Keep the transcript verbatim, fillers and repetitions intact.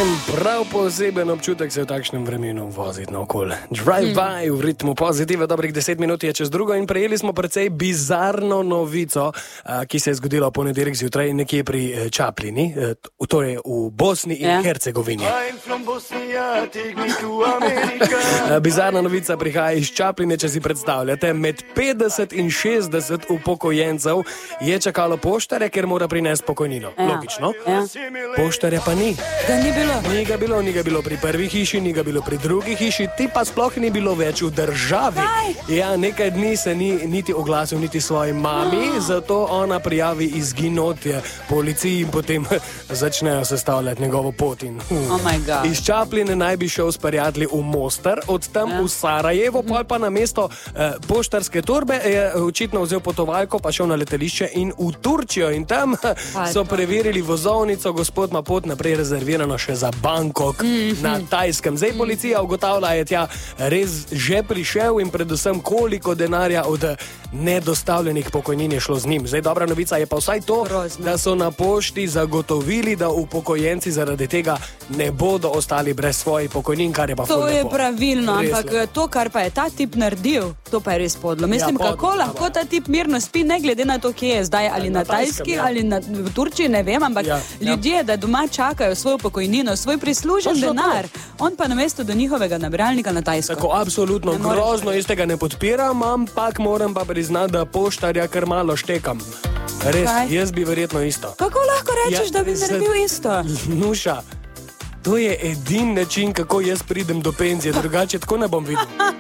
En prav poseben občutek se v takšnem vremenu voziti naokoli. Drive-by v ritmu pozitive, dobrih deset minut je čez drugo in prejeli smo precej bizarno novico, ki se je zgodila v ponedeljek zjutraj nekje pri Čaplini, torej v Bosni in Hercegovini. Bizarna novica prihaja iz Čapline, če si predstavljate. Med petdeset in šestdeset upokojencev je čakalo poštarja, ker mora prinesti pokojnino. Ja. Logično. Ja. Poštarja pa ni. Ga ni bilo. Ni ga bilo, ni ga bilo pri prvi hiši, ni ga bilo pri drugi hiši, ti pa sploh ni bilo več v državi. Kaj? Ja, nekaj dni se ni niti oglasil niti svoji mami, oh. zato ona prijavi izginotje policiji in potem začnejo sestavljati njegovo pot. In, hm. Oh my God. Iz Čapline naj bi šel s prijatelji v Mostar, od tam ja. v Sarajevo, pol pa na mesto eh, poštarske torbe je očitno vzel potovalko, pa šel na letališče in v Turčijo. In tam so preverili vozovnico, gospod ima pot naprej rezervirano še za Bangkok mm-hmm. na Tajskem. Zdaj policija ugotavlja, je tja res že prišel in predvsem koliko denarja od nedostavljenih pokojnin je šlo z njim. Zdaj dobra novica je pa vsaj to, Grozno. da so na pošti zagotovili, da upokojenci zaradi tega ne bodo ostali brez svojih pokojnin, kar je pa To je lepo. pravilno, Res ampak lepo. to, kar pa je ta tip naredil, to pa je res podlo. Mislim, Ja, podlo, kako lahko pa. ta tip mirno spi, ne glede na to, kje je zdaj, ali na, na Tajskem, Tajski, ja. ali na, v Turčiji, ne vem, ampak Ja, ja. ljudje, da doma čakajo svojo pokojnino, svoj prislužen Točno to. denar, on pa namesto do njihovega nabiralnika na Tajsko. Tako, absolutno, Ne moreš grozno, jaz tega ne podpiram, ampak moram pa priznati, da poštarja kar malo štekam. Res, Kaj? jaz bi verjetno isto. Kako lahko rečeš, Ja, da bi z- naredil isto? Nuša, to je edini način, kako jaz pridem do penzije, drugače tako ne bom videl.